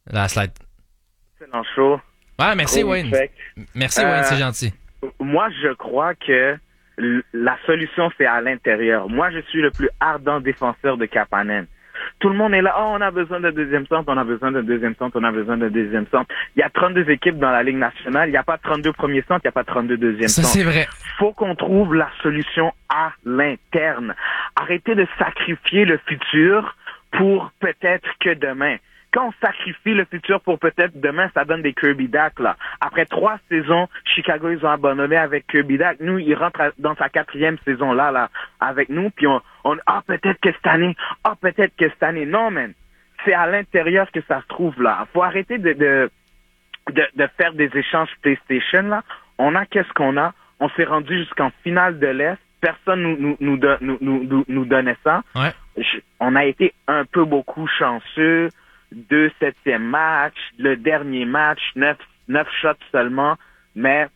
La slide. Excellent show. Ouais, merci Gros Wayne. respect. Merci Wayne, c'est gentil. Moi, je crois que la solution, c'est à l'intérieur. Moi, je suis le plus ardent défenseur de Kapanen. Tout le monde est là, oh, on a besoin d'un deuxième centre, on a besoin d'un deuxième centre, on a besoin d'un deuxième centre. Il y a 32 équipes dans la Ligue nationale, il n'y a pas 32 premiers centres, il n'y a pas 32 deuxièmes Ça, centres. c'est vrai. Faut qu'on trouve la solution à l'interne. Arrêtez de sacrifier le futur pour peut-être que demain. Quand on sacrifie le futur pour peut-être demain, ça donne des Kirby Dak, là. Après 3 saisons, Chicago, ils ont abandonné avec Kirby Dak. Nous, il rentre dans sa 4e saison là, avec nous, puis on peut-être que cette année. Non, man. C'est à l'intérieur que ça se trouve, là. Faut arrêter de faire des échanges PlayStation, là. On a qu'est-ce qu'on a. On s'est rendu jusqu'en finale de l'Est. Personne nous donnait ça. Ouais. On a été un peu beaucoup chanceux. 2 septièmes matchs, le dernier match, 9 shots seulement, mais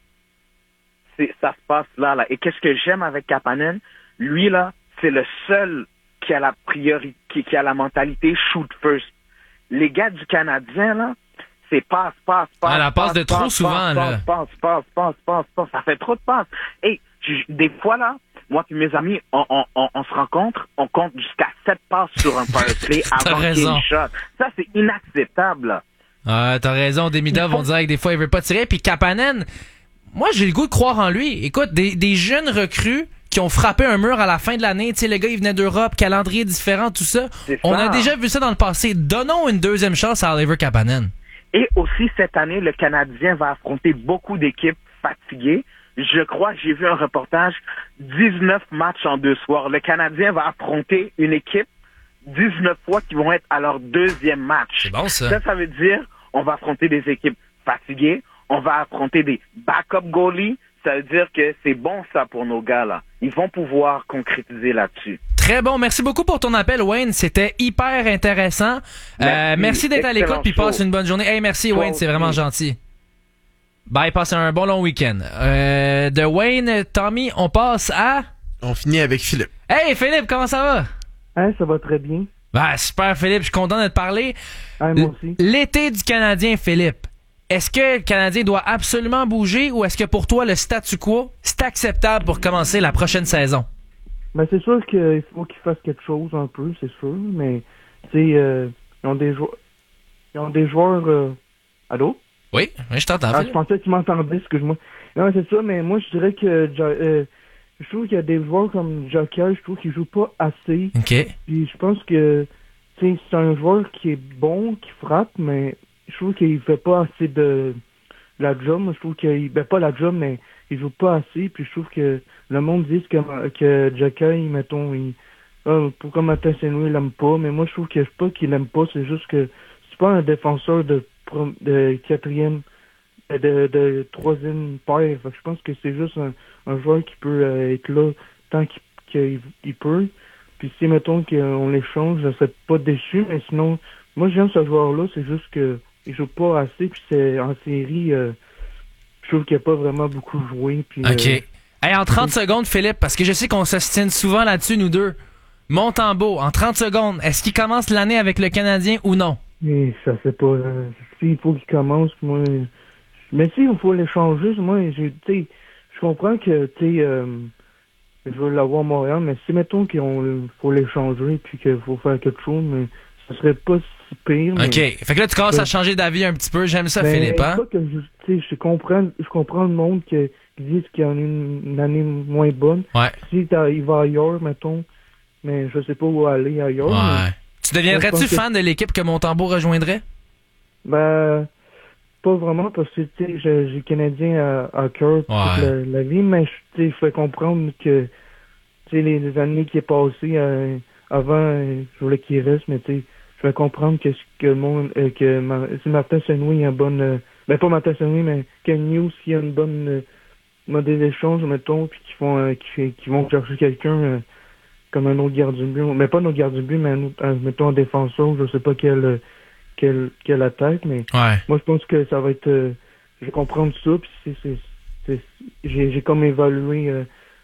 ça se passe là. Et qu'est-ce que j'aime avec Kapanen? Lui, là, c'est le seul qui a la priorité, qui a la mentalité shoot first. Les gars du Canadien, là, c'est passe. Ah, la passe de trop souvent, là. Passe. Ça fait trop de passes. Et des fois, là, moi et mes amis, on se rencontre, on compte jusqu'à 7 passes sur un power play avant qu'il y ait une shot. Ça, c'est inacceptable, là. Ah, t'as raison, Demidov, on dirait que des fois, il veut pas tirer. Puis Kapanen, moi, j'ai le goût de croire en lui. Écoute, des jeunes recrues qui ont frappé un mur à la fin de l'année. Tu sais, le gars, il venait d'Europe, calendrier différent, tout ça. On a déjà vu ça dans le passé. Donnons une deuxième chance à Oliver Kapanen. Et aussi, cette année, le Canadien va affronter beaucoup d'équipes fatiguées. Je crois, j'ai vu un reportage, 19 matchs en 2 soirs. Le Canadien va affronter une équipe 19 fois qui vont être à leur 2e match. C'est bon, ça. Ça veut dire, on va affronter des équipes fatiguées, on va affronter des backup goalies. Ça veut dire que c'est bon, ça, pour nos gars, là. Ils vont pouvoir concrétiser là-dessus. Très bon. Merci beaucoup pour ton appel, Wayne. C'était hyper intéressant. Merci d'être à l'écoute, puis passe une bonne journée. Hey, merci, Wayne. C'est vraiment gentil. Bye, passe un bon long week-end. De Wayne, Tommy, on passe à... On finit avec Philippe. Hey, Philippe, comment ça va? Hein, ça va très bien. Ben, super, Philippe. Je suis content de te parler. Hein, moi aussi. L'été du Canadien, Philippe. Est-ce que le Canadien doit absolument bouger ou est-ce que pour toi, le statu quo, c'est acceptable pour commencer la prochaine saison? Ben, c'est sûr qu'il faut qu'ils fassent quelque chose un peu, c'est sûr, mais, tu sais, ils ont des joueurs, allô? Oui, je t'entends. Je pensais que tu m'entendais, excuse-moi. Non, c'est ça, mais moi, je dirais que je trouve qu'il y a des joueurs comme Joker, je trouve qu'ils jouent pas assez. OK. Puis je pense que, tu sais, c'est un joueur qui est bon, qui frappe, mais je trouve qu'il fait pas assez de la job. Je trouve qu'il, pas la job, mais il joue pas assez. Puis je trouve que le monde dit que Joker, mettons, pourquoi Martin Saint-Louis il l'aime pas, mais moi, je trouve que c'est pas qu'il aime pas, c'est juste que c'est pas un défenseur de 4e, de 3e paire. Fait que je pense que c'est juste un joueur qui peut être là tant qu'il peut. Puis si, mettons, qu'on l'échange, je serais pas déçu, mais sinon, moi, j'aime ce joueur-là, c'est juste que il joue pas assez, puis c'est en série, je trouve qu'il a pas vraiment beaucoup joué. Puis, OK. Hey, en 30 secondes, Philippe, parce que je sais qu'on s'ostine souvent là-dessus, nous deux. Montembeault, en 30 secondes, est-ce qu'il commence l'année avec le Canadien ou non? Mais ça c'est pas. S'il faut qu'il commence, moi. Mais si il faut l'échanger, moi, tu sais, je comprends que, tu sais, je veux l'avoir à Montréal, mais si mettons qu'il faut l'échanger puis qu'il faut faire quelque chose, mais ce serait pas si pire. OK. Fait que là, tu commences à changer d'avis un petit peu. J'aime ça, Philippe, hein? Je comprends le monde qui dit qu'il y en a une année moins bonne. Ouais. Si il va ailleurs, mettons, mais je sais pas où aller ailleurs. Ouais. Tu deviendrais-tu fan de l'équipe que Montembeault rejoindrait? Ben, pas vraiment, parce que, tu sais, j'ai le Canadien à cœur toute la vie, mais, tu sais, je fais comprendre que, tu sais, les années qui est passées, avant, je voulais qu'il reste, mais, tu sais, je fais comprendre que le monde, si Martin Saint-Louis a une bonne, pas Martin Saint-Louis, mais Ken Hughes, s'il y a une bonne, modèle d'échange, mettons, puis qui vont chercher quelqu'un, comme un autre gardien de but, mais pas un autre gardien de but, mais mettons un défenseur, je sais pas quelle attaque, mais moi je pense que ça va être, je vais comprendre ça, puis j'ai comme évalué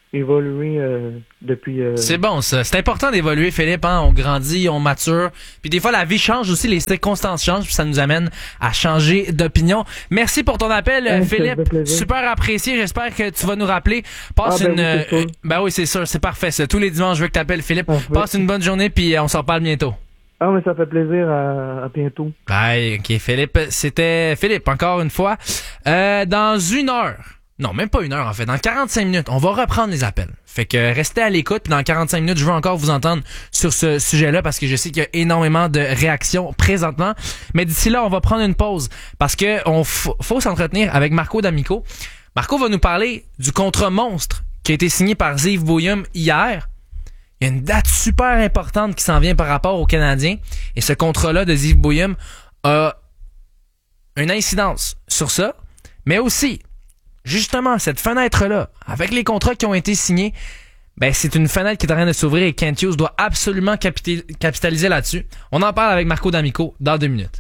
évolué depuis... C'est bon, ça. C'est important d'évoluer, Philippe. Hein? On grandit, on mature. Puis des fois, la vie change aussi, les circonstances changent, puis ça nous amène à changer d'opinion. Merci pour ton appel, Philippe. Super apprécié. J'espère que tu vas nous rappeler. Passe oui, c'est sûr. C'est parfait, ça. Tous les dimanches, je veux que tu appelles, Philippe. Passe une bonne journée, puis on s'en reparle bientôt. Ah, mais ça fait plaisir. À bientôt. Bye. OK, Philippe. C'était Philippe, encore une fois. Dans 1 heure. Non, même pas 1 heure, en fait. Dans 45 minutes, on va reprendre les appels. Fait que restez à l'écoute. Puis dans 45 minutes, je veux encore vous entendre sur ce sujet-là parce que je sais qu'il y a énormément de réactions présentement. Mais d'ici là, on va prendre une pause parce que faut s'entretenir avec Marco D'Amico. Marco va nous parler du contrat monstre qui a été signé par Yves Bouillum hier. Il y a une date super importante qui s'en vient par rapport aux Canadiens. Et ce contrat-là de Yves Bouillum a une incidence sur ça. Mais aussi, justement, cette fenêtre-là, avec les contrats qui ont été signés, ben c'est une fenêtre qui est en train de s'ouvrir et Kent Hughes doit absolument capitaliser là-dessus. On en parle avec Marco D'Amico dans 2 minutes.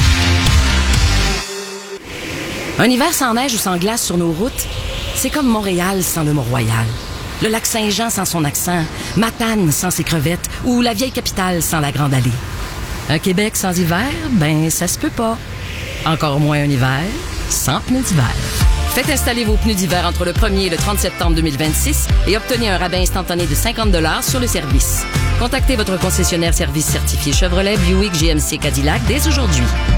Un hiver sans neige ou sans glace sur nos routes, c'est comme Montréal sans le Mont-Royal. Le lac Saint-Jean sans son accent, Matane sans ses crevettes ou la vieille capitale sans la Grande Allée. Un Québec sans hiver, ben ça se peut pas. Encore moins un hiver sans pneus d'hiver. Faites installer vos pneus d'hiver entre le 1er et le 30 septembre 2026 et obtenez un rabais instantané de 50$ sur le service. Contactez votre concessionnaire service certifié Chevrolet, Buick, GMC, Cadillac dès aujourd'hui.